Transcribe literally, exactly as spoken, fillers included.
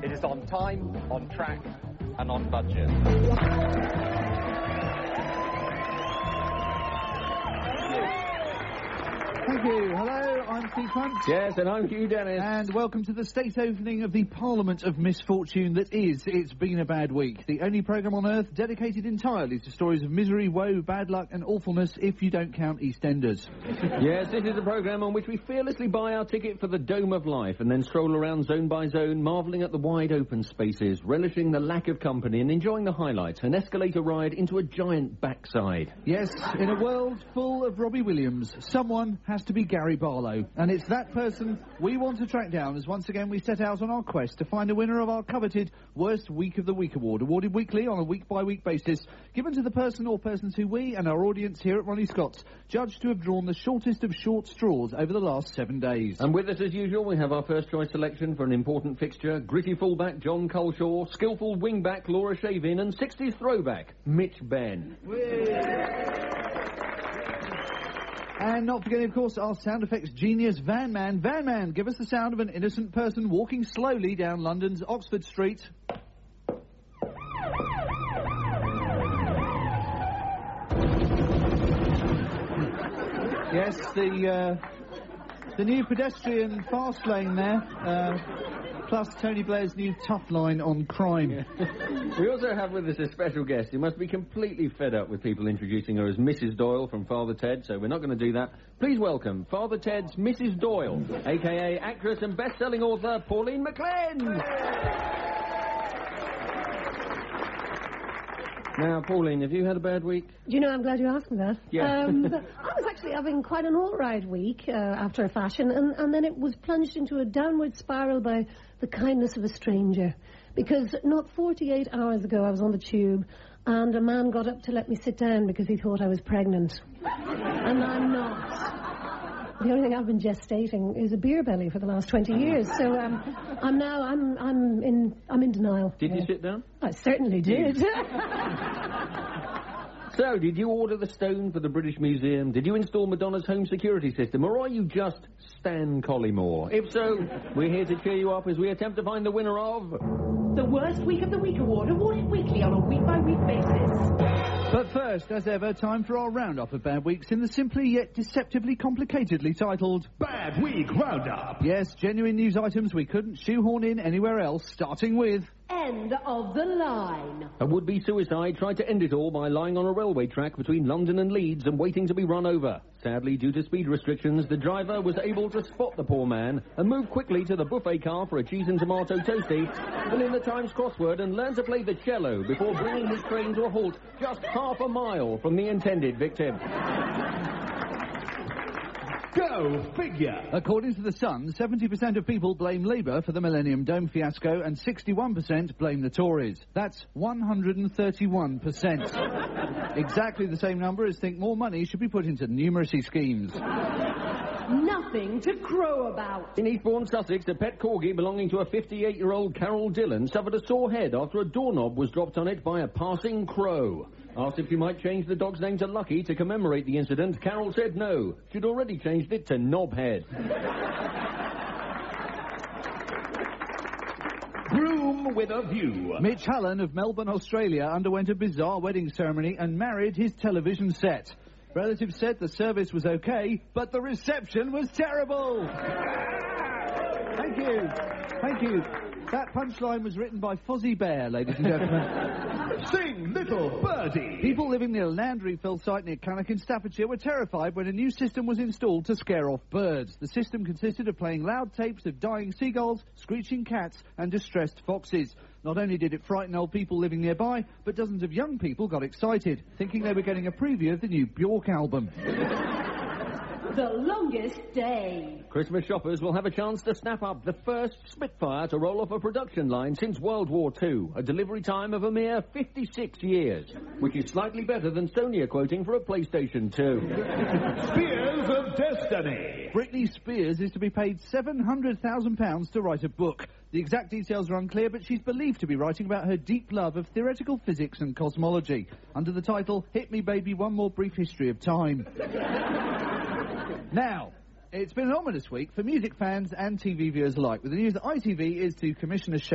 It is on time, on track, and on budget. Thank you. Hello, I'm Steve Hunt. Yes, and I'm Hugh Dennis. And welcome to the state opening of the Parliament of Misfortune that is It's Been a Bad Week. The only programme on earth dedicated entirely to stories of misery, woe, bad luck and awfulness, if you don't count EastEnders. Yes, this is a programme on which we fearlessly buy our ticket for the Dome of Life and then stroll around zone by zone, marvelling at the wide open spaces, relishing the lack of company and enjoying the highlights, an escalator ride into a giant backside. Yes, in a world full of Robbie Williams, someone has to be Gary Barlow, and it's that person we want to track down as once again we set out on our quest to find a winner of our coveted Worst Week of the Week award, awarded weekly on a week-by-week basis, given to the person or persons who we and our audience here at Ronnie Scott's judged to have drawn the shortest of short straws over the last seven days. And with us as usual we have our first choice selection for an important fixture: gritty fullback John Culshaw, skillful wingback Laura Shavin, and sixties throwback Mitch Benn. And not forgetting, of course, our sound effects genius, Van Man. Van Man, give us the sound of an innocent person walking slowly down London's Oxford Street. Yes, the, uh, the new pedestrian fast lane there, uh, plus Tony Blair's new tough line on crime. Yeah. We also have with us a special guest who must be completely fed up with people introducing her as Missus Doyle from Father Ted, so we're not going to do that. Please welcome Father Ted's Missus Doyle, a k a actress and best-selling author Pauline McLean. Now, Pauline, have you had a bad week? Do you know, I'm glad you asked me that. Yeah. Um, I was actually having quite an all-right week uh, after a fashion, and, and then it was plunged into a downward spiral by the kindness of a stranger. Because not forty-eight hours ago I was on the tube, and a man got up to let me sit down because he thought I was pregnant. And I'm not. The only thing I've been gestating is a beer belly for the last twenty years. So um, I'm now I'm I'm in I'm in denial. Did yeah. you sit down? I certainly did. So, did you order the stone for the British Museum? Did you install Madonna's home security system? Or are you just Stan Collymore? If so, we're here to cheer you up as we attempt to find the winner of... the Worst Week of the Week award, awarded weekly on a week-by-week basis. But first, as ever, time for our roundup of bad weeks in the simply yet deceptively complicatedly titled Bad Week Roundup. Yes, genuine news items we couldn't shoehorn in anywhere else, starting with... End of the line. A would-be suicide tried to end it all by lying on a railway track between London and Leeds and waiting to be run over. Sadly, due to speed restrictions, the driver was able to spot the poor man and move quickly to the buffet car for a cheese and tomato toastie, fill in the Times crossword and learn to play the cello before bringing his train to a halt just half a mile from the intended victim. Go figure! According to The Sun, seventy percent of people blame Labour for the Millennium Dome fiasco and sixty-one percent blame the Tories. That's one hundred thirty-one percent. Exactly the same number as think more money should be put into numeracy schemes. Nothing to crow about. In Eastbourne, Sussex, a pet corgi belonging to a fifty-eight-year-old Carol Dillon suffered a sore head after a doorknob was dropped on it by a passing crow. Asked if she might change the dog's name to Lucky to commemorate the incident, Carol said no. She'd already changed it to Knobhead. Groom with a view. Mitch Hallen of Melbourne, Australia, underwent a bizarre wedding ceremony and married his television set. Relatives said the service was okay, but the reception was terrible. Thank you. Thank you. That punchline was written by Fozzie Bear, ladies and gentlemen. Sing, little birdie. People living near Landryfell site near Cannock in Staffordshire were terrified when a new system was installed to scare off birds. The system consisted of playing loud tapes of dying seagulls, screeching cats and distressed foxes. Not only did it frighten old people living nearby, but dozens of young people got excited, thinking they were getting a preview of the new Bjork album. The longest day. Christmas shoppers will have a chance to snap up the first Spitfire to roll off a production line since World War Two, a delivery time of a mere fifty-six years, which is slightly better than Sony are quoting for a PlayStation two. Spears of Destiny. Britney Spears is to be paid seven hundred thousand pounds to write a book. The exact details are unclear, but she's believed to be writing about her deep love of theoretical physics and cosmology, under the title, Hit Me Baby, One More Brief History of Time. Now, it's been an ominous week for music fans and T V viewers alike, with the news that I T V is to commission a show